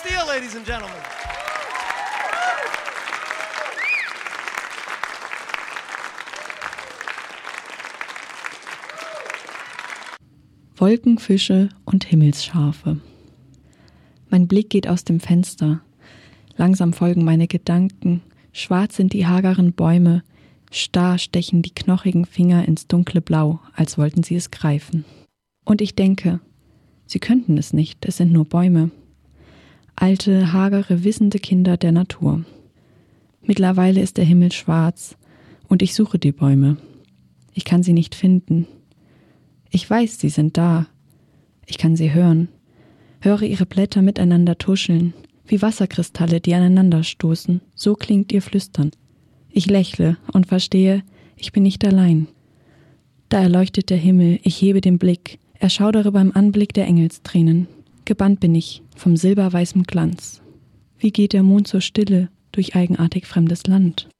Steele, ladies and gentlemen. Wolken, Fische und Himmelsschafe. Mein Blick geht aus dem Fenster. Langsam folgen meine Gedanken. Schwarz sind die hageren Bäume. Starr stechen die knochigen Finger ins dunkle Blau, als wollten sie es greifen. Und ich denke, sie könnten es nicht, es sind nur Bäume. Alte, hagere, wissende Kinder der Natur. Mittlerweile ist der Himmel schwarz und ich suche die Bäume. Ich kann sie nicht finden. Ich weiß, sie sind da. Ich kann sie hören. Höre ihre Blätter miteinander tuscheln, wie Wasserkristalle, die aneinander stoßen. So klingt ihr Flüstern. Ich lächle und verstehe, ich bin nicht allein. Da erleuchtet der Himmel, ich hebe den Blick, erschaudere beim Anblick der Engelstränen. Gebannt bin ich vom silberweißen Glanz. Wie geht der Mond zur Stille durch eigenartig fremdes Land?